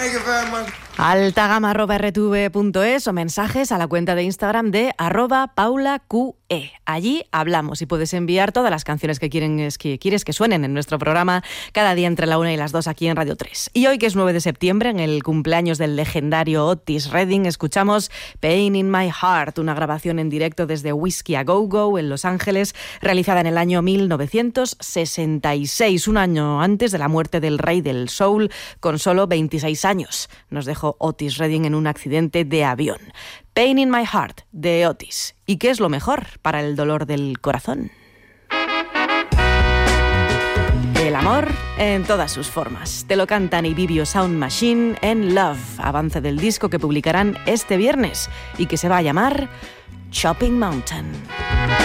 altagama@rtv.es o mensajes a la cuenta de Instagram de @paulaqe. Allí hablamos y puedes enviar todas las canciones que quieres que suenen en nuestro programa cada día entre la 1 y las 2 aquí en Radio 3. Y hoy, que es 9 de septiembre, en el cumpleaños del legendario Otis Redding, escuchamos Pain in My Heart, una grabación en directo desde Whiskey a Go Go en Los Ángeles, realizada en el año 1966, un año antes de la muerte del rey del soul, con solo 26 años. Nos dejó Otis Redding en un accidente de avión. Pain in My Heart, de Otis. ¿Y qué es lo mejor para el dolor del corazón? El amor en todas sus formas. Te lo cantan Ibibio Sound Machine en Love, avance del disco que publicarán este viernes y que se va a llamar Chopping Mountain.